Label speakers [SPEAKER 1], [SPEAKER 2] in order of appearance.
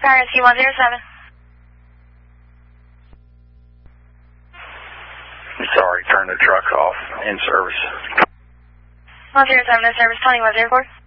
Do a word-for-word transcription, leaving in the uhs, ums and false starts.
[SPEAKER 1] Paris C one zero seven.
[SPEAKER 2] Sorry, turn the truck off. In service.
[SPEAKER 1] one zero seven, no service, Tony one zero four.